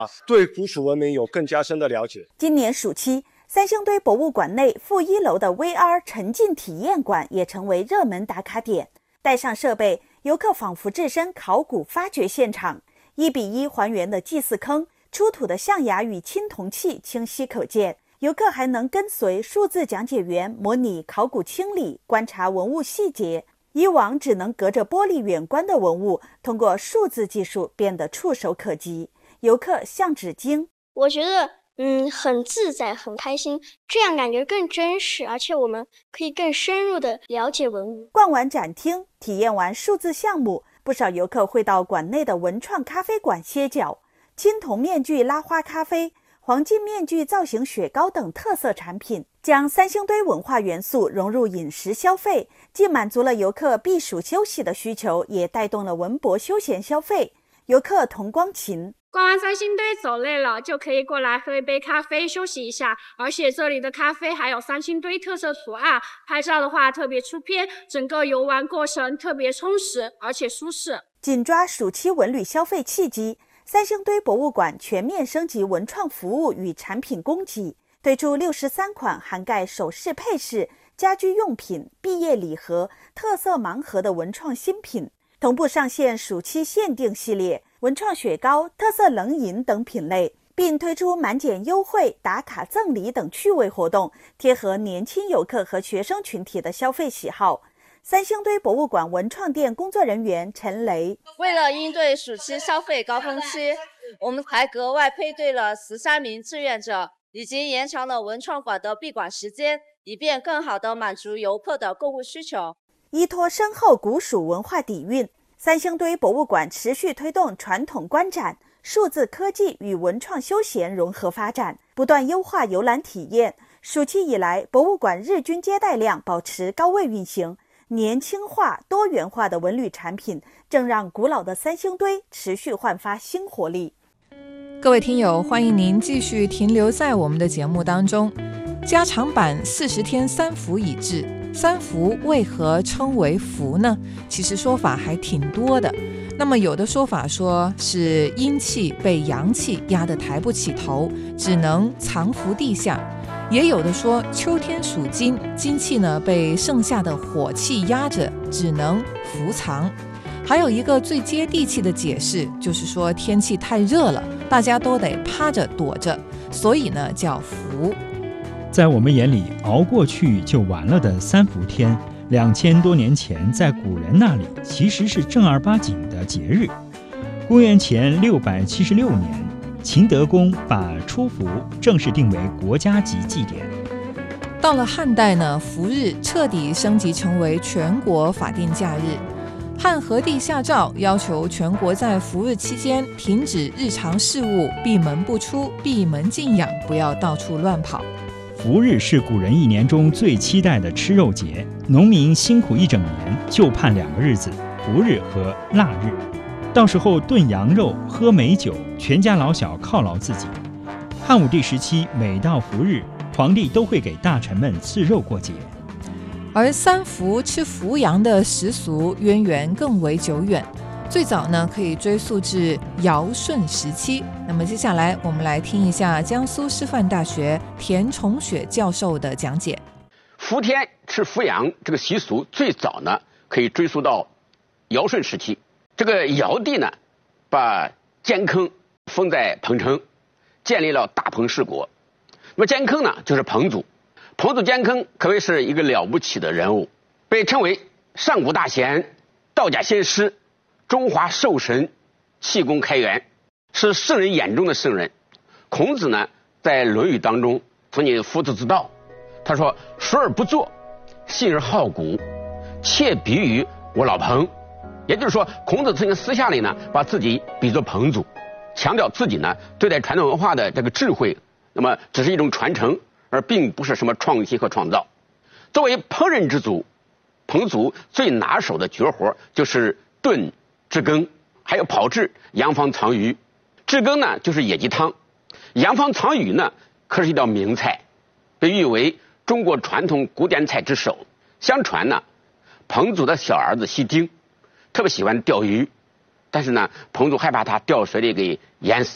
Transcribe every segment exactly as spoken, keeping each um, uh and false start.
对古蜀文明有更加深的了解。 今年暑期，三星堆博物馆内负一楼的 V R 沉浸体验馆也成为热门打卡点。带上设备，游客仿佛置身考古发掘现场，一比一还原的祭祀坑、出土的象牙与青铜器清晰可见。游客还能跟随数字讲解员模拟考古清理，观察文物细节。以往只能隔着玻璃远观的文物，通过数字技术变得触手可及。游客向指惊， 我觉得嗯很自在，很开心，这样感觉更真实，而且我们可以更深入的了解文物。 逛完展厅，体验完数字项目，不少游客会到馆内的文创咖啡馆歇脚。青铜面具拉花咖啡、黄金面具造型雪糕等特色产品，将三星堆文化元素融入饮食消费，既满足了游客避暑休息的需求，也带动了文博休闲消费。游客童光琴， 逛完三星堆走累了，就可以过来喝一杯咖啡休息一下，而且这里的咖啡还有三星堆特色图案，拍照的话特别出片，整个游玩过程特别充实而且舒适。 紧抓暑期文旅消费契机，三星堆博物馆全面升级文创服务与产品供给，推出六十三款涵盖首饰配饰、家居用品、毕业礼盒、特色盲盒的文创新品，同步上线暑期限定系列、文创雪糕、特色冷饮等品类，并推出满减优惠、打卡赠礼等趣味活动，贴合年轻游客和学生群体的消费喜好。三星堆博物馆文创店工作人员陈雷， 为了应对暑期消费高峰期，我们还格外配对了十三名志愿者，以及延长了文创馆的闭馆时间，以便更好地满足游客的购物需求。 依托深厚古蜀文化底蕴，三星堆博物馆持续推动传统观展、数字科技与文创休闲融合发展，不断优化游览体验。暑期以来，博物馆日均接待量保持高位运行。年轻化、多元化的文旅产品正让古老的三星堆持续焕发新活力。 各位听友，欢迎您继续停留在我们的节目当中。加长版四十天三伏已至，三伏为何称为伏呢？其实说法还挺多的。那么有的说法说是阴气被阳气压得抬不起头，只能藏伏地下。也有的说秋天属金，金气呢被盛夏的火气压着，只能伏藏。还有一个最接地气的解释，就是说天气太热了，大家都得趴着躲着，所以呢叫伏。 在我们眼里，熬过去就完了的三伏天，两千多年前在古人那里其实是正儿八经的节日。公元前六百七十六年，秦德公把初伏正式定为国家级祭典。 到了汉代呢，伏日彻底升级成为全国法定假日。汉和帝下诏，要求全国在伏日期间停止日常事务，闭门不出，闭门静养，不要到处乱跑。 伏日是古人一年中最期待的吃肉节，农民辛苦一整年，就盼两个日子：伏日和腊日。到时候炖羊肉、喝美酒，全家老小犒劳自己。汉武帝时期，每到伏日，皇帝都会给大臣们赐肉过节。 而三伏吃伏羊的习俗渊源更为久远，最早呢可以追溯至尧舜时期。那么接下来我们来听一下江苏师范大学田崇雪教授的讲解。 伏天吃伏羊这个习俗最早呢可以追溯到尧舜时期。这个尧帝呢把监坑封在彭城，建立了大彭氏国。那么监坑呢就是彭祖，彭祖监坑可谓是一个了不起的人物，被称为上古大贤、道家先师、中华兽神、气功开元，是圣人眼中的圣人。孔子呢在《论语》当中曾经夫子之道，他说：述而不作，信而好古，窃比于我老彭。也就是说，孔子曾经私下里呢把自己比作彭祖，强调自己呢对待传统文化的这个智慧，那么只是一种传承，而并不是什么创新和创造。作为烹饪之祖，彭祖最拿手的绝活就是炖炙羹，还有炮制洋房藏鱼。炙羹呢就是野鸡汤，洋房藏鱼呢可是一道名菜，被誉为中国传统古典菜之首。相传呢，彭祖的小儿子西丁特别喜欢钓鱼，但是呢，彭祖害怕他掉水里给淹死，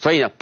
所以呢。